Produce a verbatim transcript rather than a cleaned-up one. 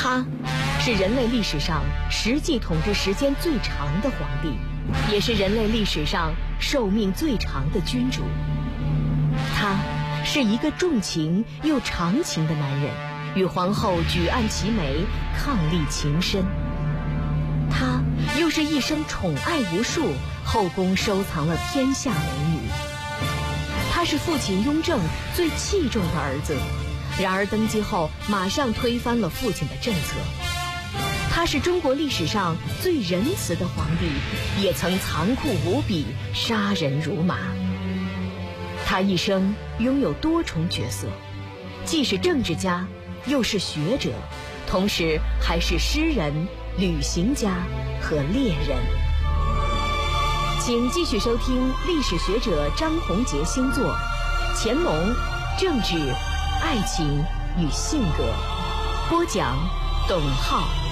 他是人类历史上实际统治时间最长的皇帝，也是人类历史上寿命最长的君主。他是一个重情又长情的男人，与皇后举案齐眉，伉俪情深。他又是一生宠爱无数，后宫收藏了天下美女。他是父亲雍正最器重的儿子，然而登基后马上推翻了父亲的政策。他是中国历史上最仁慈的皇帝，也曾残酷无比，杀人如麻。他一生拥有多重角色，既是政治家，又是学者，同时还是诗人、旅行家和猎人。请继续收听历史学者张宏杰新作《乾隆、政治、爱情与性格》，播讲董浩。